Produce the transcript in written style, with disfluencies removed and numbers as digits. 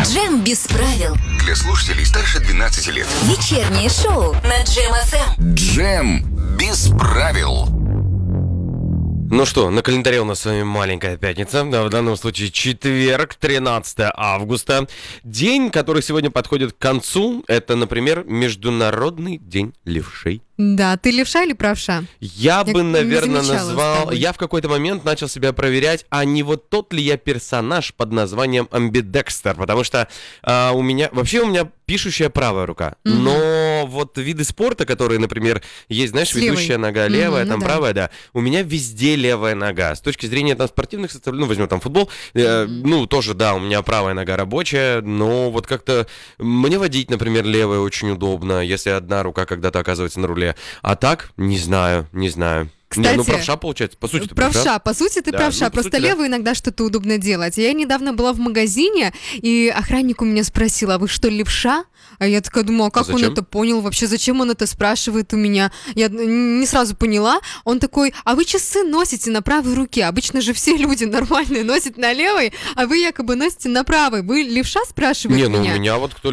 Джем без правил. Для слушателей старше 12 лет. Вечернее шоу на Джем ФМ. Джем без правил. Ну что, на календаре у нас с вами маленькая пятница, да, в данном случае четверг, 13 августа. День, который сегодня подходит к концу, это, например, Международный день левшей. Да, ты левша или правша? Я бы, не наверное, замечала с назвал... тобой. Я в какой-то момент начал себя проверять, а не вот тот ли я персонаж под названием амбидекстер, потому что у меня пишущая правая рука, но вот виды спорта, которые, например, есть, знаешь, С левой. ведущая нога левая, Ну там да. правая, да, у меня везде левая нога. С точки зрения там спортивных составляющих, ну, возьмем там футбол, ну, тоже, да, у меня правая нога рабочая, но вот как-то мне водить, например, левая очень удобно, если одна рука когда-то оказывается на руле. А так, не знаю. Кстати, ну правша, получается, по сути, ты правша. По сути, ты Да, правша. ну, по Просто сути, да. левую иногда что-то удобно делать. Я недавно была в магазине, и охранник у меня спросил: а вы что, левша? А я такая думаю, а как он зачем? это понял? Вообще, зачем он это спрашивает у меня? Я не сразу поняла. Он такой: а вы часы носите на правой руке? Обычно же все люди нормальные носят на левой, а вы якобы носите на правой. Вы левша, спрашивает Не, ну у меня? меня вот кто